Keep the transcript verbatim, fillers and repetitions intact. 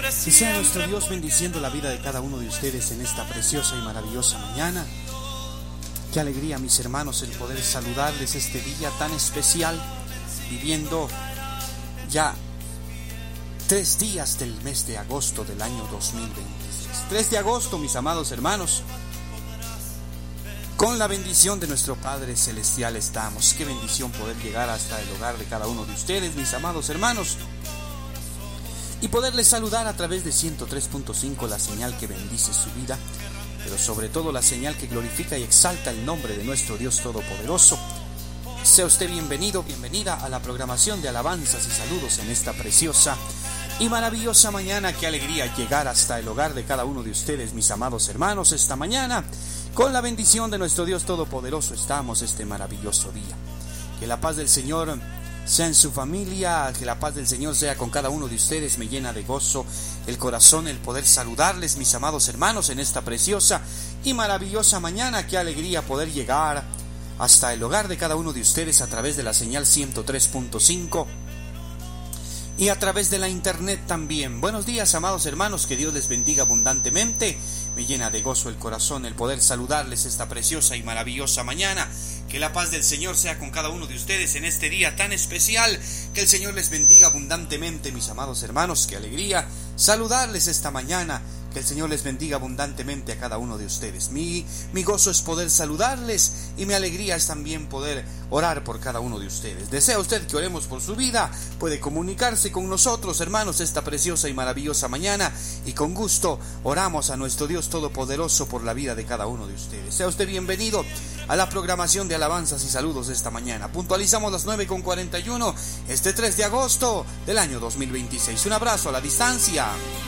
Que sea nuestro Dios bendiciendo la vida de cada uno de ustedes en esta preciosa y maravillosa mañana. Qué alegría, mis hermanos, el poder saludarles este día tan especial, viviendo ya tres días del mes de agosto del año dos mil veintiséis. tres de agosto, mis amados hermanos. Con la bendición de nuestro Padre Celestial estamos. Qué bendición poder llegar hasta el hogar de cada uno de ustedes, mis amados hermanos, y poderles saludar a través de ciento tres punto cinco, la señal que bendice su vida, pero sobre todo la señal que glorifica y exalta el nombre de nuestro Dios Todopoderoso. Sea usted bienvenido, bienvenida a la programación de alabanzas y saludos en esta preciosa y maravillosa mañana. Qué alegría llegar hasta el hogar de cada uno de ustedes, mis amados hermanos, esta mañana. Con la bendición de nuestro Dios Todopoderoso estamos este maravilloso día. Que la paz del Señor sea en su familia, que la paz del Señor sea con cada uno de ustedes. Me llena de gozo el corazón el poder saludarles, mis amados hermanos, en esta preciosa y maravillosa mañana. Qué alegría poder llegar hasta el hogar de cada uno de ustedes a través de la señal ciento tres punto cinco y a través de la internet también. Buenos días, amados hermanos, que Dios les bendiga abundantemente. Me llena de gozo el corazón el poder saludarles esta preciosa y maravillosa mañana. Que la paz del Señor sea con cada uno de ustedes en este día tan especial. Que el Señor les bendiga abundantemente, mis amados hermanos. Qué alegría saludarles esta mañana. Que el Señor les bendiga abundantemente a cada uno de ustedes. Mi, mi gozo es poder saludarles y mi alegría es también poder orar por cada uno de ustedes. ¿Desea usted que oremos por su vida? Puede comunicarse con nosotros, hermanos, esta preciosa y maravillosa mañana, y con gusto oramos a nuestro Dios Todopoderoso por la vida de cada uno de ustedes. Sea usted bienvenido a la programación de alabanzas y saludos de esta mañana. Puntualizamos las nueve con cuarenta y uno este tres de agosto del año dos mil veintiséis. Un abrazo a la distancia.